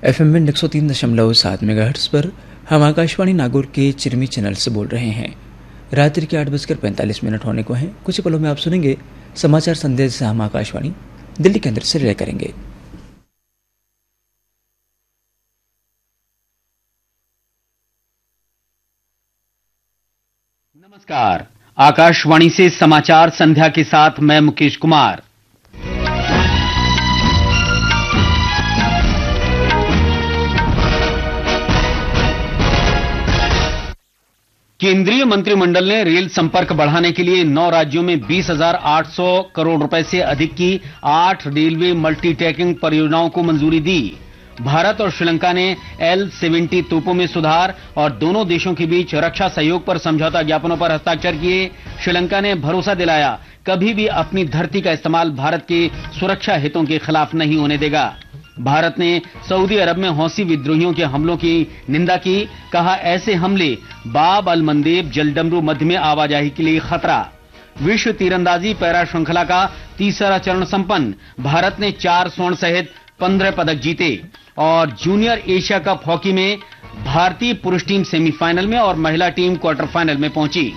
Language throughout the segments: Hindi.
FM में 103.7 मेगाहर्ट्ज पर हम आकाशवाणी नागौर के चिरमी चैनल से बोल रहे हैं। रात्रि के 8:45 होने को हैं। कुछ पलों में आप सुनेंगे समाचार संदेश से हम आकाशवाणी दिल्ली केंद्र से रिले करेंगे। नमस्कार, आकाशवाणी से समाचार संध्या के साथ मैं मुकेश कुमार। केंद्रीय मंत्रिमंडल ने रेल संपर्क बढ़ाने के लिए 9 राज्यों में 20,800 करोड़ रुपए से अधिक की 8 रेलवे मल्टी ट्रैकिंग परियोजनाओं को मंजूरी दी। भारत और श्रीलंका ने L-70 तोपों में सुधार और दोनों देशों के बीच रक्षा सहयोग पर समझौता ज्ञापनों पर हस्ताक्षर किए। श्रीलंका ने भरोसा दिलाया, कभी भी अपनी धरती का इस्तेमाल भारत के सुरक्षा हितों के खिलाफ नहीं होने देगा। भारत ने सऊदी अरब में हौसी विद्रोहियों के हमलों की निंदा की, कहा ऐसे हमले बाब अल मंदेब जलडमरू मध्य में आवाजाही के लिए खतरा। विश्व तीरंदाजी पैरा श्रृंखला का तीसरा चरण संपन्न, भारत ने 4 स्वर्ण सहित 15 पदक जीते। और जूनियर एशिया कप हॉकी में भारतीय पुरुष टीम सेमीफाइनल में और महिला टीम क्वार्टर फाइनल में पहुंची।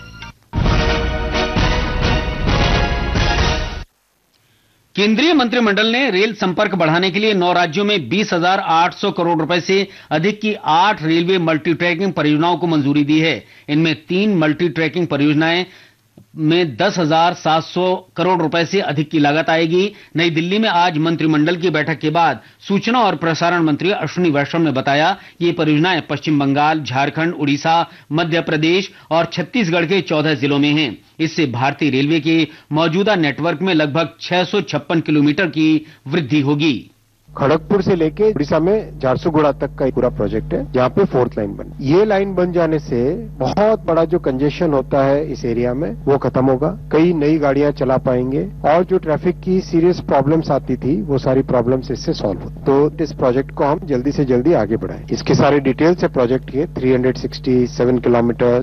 केंद्रीय मंत्रिमंडल ने रेल संपर्क बढ़ाने के लिए 9 राज्यों में 20,800 करोड़ रुपए से अधिक की 8 रेलवे मल्टी ट्रैकिंग परियोजनाओं को मंजूरी दी है। इनमें 3 मल्टी ट्रैकिंग परियोजनाएं में 10,700 करोड़ रुपए से अधिक की लागत आएगी। नई दिल्ली में आज मंत्रिमंडल की बैठक के बाद सूचना और प्रसारण मंत्री अश्विनी वैष्णव ने बताया, ये परियोजनाएं पश्चिम बंगाल, झारखंड, उड़ीसा, मध्य प्रदेश और छत्तीसगढ़ के 14 जिलों में हैं। इससे भारतीय रेलवे के मौजूदा नेटवर्क में लगभग 656 किलोमीटर की वृद्धि होगी। खड़गपुर से लेके उड़ीसा में झारसुगुड़ा तक का पूरा प्रोजेक्ट है, जहाँ पे 4th लाइन बन। ये लाइन बन जाने से बहुत बड़ा जो कंजेशन होता है इस एरिया में वो खत्म होगा, कई नई गाड़ियां चला पाएंगे और जो ट्रैफिक की सीरियस प्रॉब्लम्स आती थी वो सारी प्रॉब्लम्स इससे सॉल्व हो। तो इस प्रोजेक्ट को हम जल्दी से जल्दी आगे बढ़ाएं। इसके सारे डिटेल्स है प्रोजेक्ट के। 367 किलोमीटर,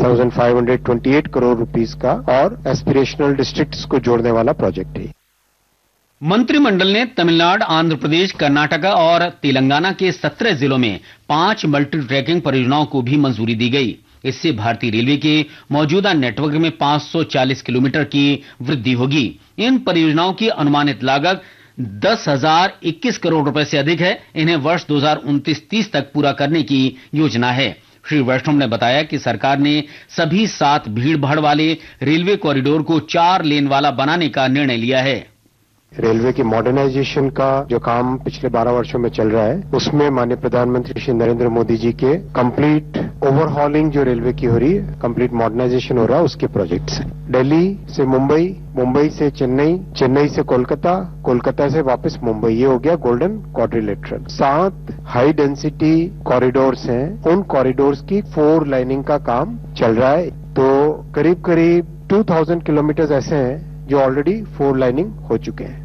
6,528 करोड़ रुपीस का और एस्पिरेशनल डिस्ट्रिक्ट्स को जोड़ने वाला प्रोजेक्ट है। मंत्रिमंडल ने तमिलनाडु, आंध्र प्रदेश, कर्नाटक और तेलंगाना के 17 जिलों में 5 मल्टी ट्रैकिंग परियोजनाओं को भी मंजूरी दी गई। इससे भारतीय रेलवे के मौजूदा नेटवर्क में 540 किलोमीटर की वृद्धि होगी। इन परियोजनाओं की अनुमानित लागत 10,021 करोड़ रुपए से अधिक है। इन्हें वर्ष 2029-30 तक पूरा करने की योजना है। श्री वैष्णव ने बताया कि सरकार ने सभी 7 भीड़-भाड़ वाले रेलवे कॉरिडोर को 4 लेन वाला बनाने का निर्णय लिया है। रेलवे की मॉडर्नाइजेशन का जो काम पिछले 12 वर्षों में चल रहा है, उसमें माननीय प्रधानमंत्री श्री नरेंद्र मोदी जी के कंप्लीट ओवरहॉलिंग जो रेलवे की हो रही है, कंप्लीट मॉडर्नाइजेशन हो रहा है, उसके प्रोजेक्ट्स हैं। दिल्ली से मुंबई, मुंबई से चेन्नई, चेन्नई से कोलकाता, कोलकाता से वापस मुंबई, ये हो गया golden quadrilateral. 7 high density corridors हैं, उन कॉरिडोर्स की 4 लाइनिंग का काम चल रहा है। तो करीब करीब 2000 किलोमीटर ऐसे हैं जो ऑलरेडी 4 लाइनिंग हो चुके हैं।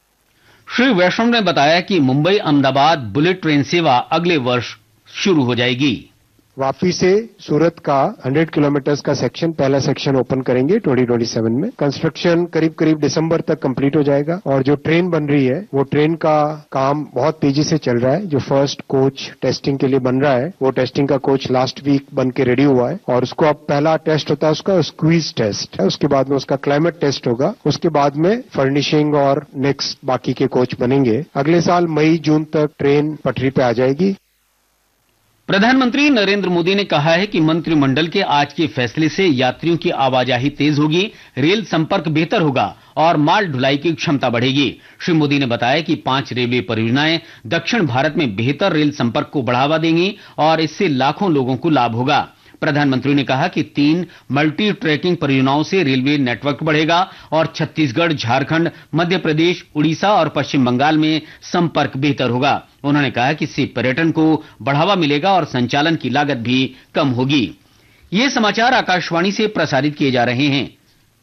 श्री वैष्णव ने बताया कि मुंबई अहमदाबाद बुलेट ट्रेन सेवा अगले वर्ष शुरू हो जाएगी। वापी से सूरत का 100 किलोमीटर का सेक्शन, पहला सेक्शन ओपन करेंगे 2027 में। कंस्ट्रक्शन करीब करीब दिसंबर तक कंप्लीट हो जाएगा और जो ट्रेन बन रही है वो ट्रेन का काम बहुत तेजी से चल रहा है। जो फर्स्ट कोच टेस्टिंग के लिए बन रहा है, वो टेस्टिंग का कोच लास्ट वीक बन के रेडी हुआ है और उसको अब पहला टेस्ट होता है उसका स्क्वीज टेस्ट है, उसके बाद में उसका क्लाइमेट टेस्ट होगा, उसके बाद में फर्निशिंग और नेक्स्ट बाकी के कोच बनेंगे। अगले साल मई जून तक ट्रेन पटरी पे आ जाएगी। प्रधानमंत्री नरेंद्र मोदी ने कहा है कि मंत्रिमंडल के आज के फैसले से यात्रियों की आवाजाही तेज होगी, रेल संपर्क बेहतर होगा और माल ढुलाई की क्षमता बढ़ेगी। श्री मोदी ने बताया कि 5 रेलवे परियोजनाएं दक्षिण भारत में बेहतर रेल संपर्क को बढ़ावा देंगी और इससे लाखों लोगों को लाभ होगा। प्रधानमंत्री ने कहा कि 3 मल्टी ट्रैकिंग परियोजनाओं से रेलवे नेटवर्क बढ़ेगा और छत्तीसगढ़, झारखंड, मध्य प्रदेश, उड़ीसा और पश्चिम बंगाल में संपर्क बेहतर होगा। उन्होंने कहा कि इससे पर्यटन को बढ़ावा मिलेगा और संचालन की लागत भी कम होगी। ये समाचार आकाशवाणी से प्रसारित किए जा रहे हैं।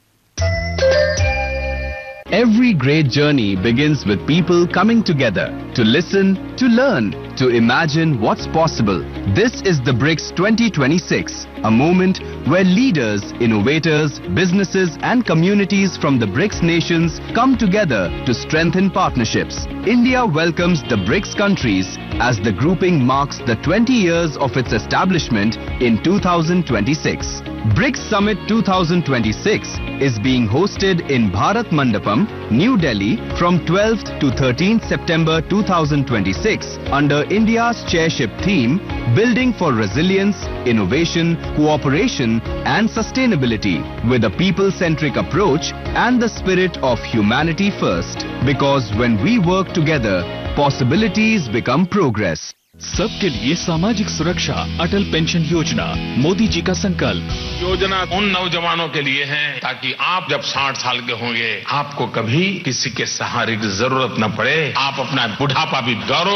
Every great journey begins with people coming together to listen, to learn, to imagine what's possible. This is the BRICS 2026, a moment where leaders, innovators, businesses and communities from the BRICS nations come together to strengthen partnerships. India welcomes the BRICS countries as the grouping marks the 20 years of its establishment in 2026. BRICS Summit 2026 is being hosted in Bharat Mandapam, New Delhi from 12th to 13th September 2026 under India's chairship theme Building for Resilience, Innovation, Cooperation and Sustainability with a people-centric approach and the spirit of humanity first. Because when we work together, possibilities become progress. सबके लिए सामाजिक सुरक्षा, अटल पेंशन योजना, मोदी जी का संकल्प। योजना उन नौजवानों के लिए है ताकि आप जब 60 साल के होंगे आपको कभी किसी के सहारे की जरूरत न पड़े, आप अपना बुढ़ापा भी गौरव